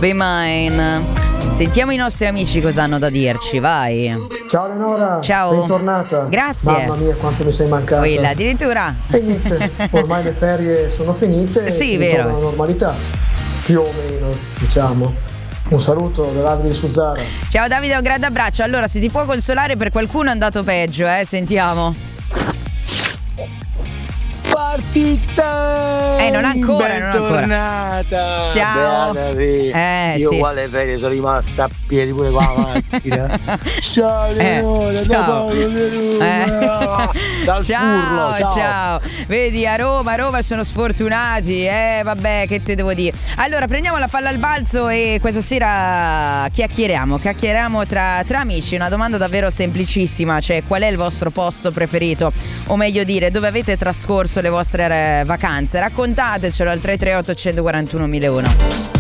Be Mine. Sentiamo i nostri amici cosa hanno da dirci, vai. Ciao Eleonora, ciao. Bentornata. Grazie. Mamma mia quanto mi sei mancata. Quella addirittura. E niente, ormai le ferie sono finite. Sì, e vero. la normalità, più o meno, diciamo. Un saluto da Davide di Suzzara. Ciao Davide, un grande abbraccio. Allora, se ti può consolare, per qualcuno è andato peggio, sentiamo. Partita! Non ancora. Bentornata! Ciao. Io sì. qua alle ferie sono rimasta a piedi pure con la macchina. Ciao Leonora, ciao. Dal ciao, Furlo, ciao. Vedi, a Roma sono sfortunati. Vabbè, che te devo dire. Allora, prendiamo la palla al balzo e questa sera chiacchieriamo tra amici. Una domanda davvero semplicissima, cioè qual è il vostro posto preferito? O meglio dire, dove avete trascorso le vostre vacanze? Raccontatecelo al 338 141 1001.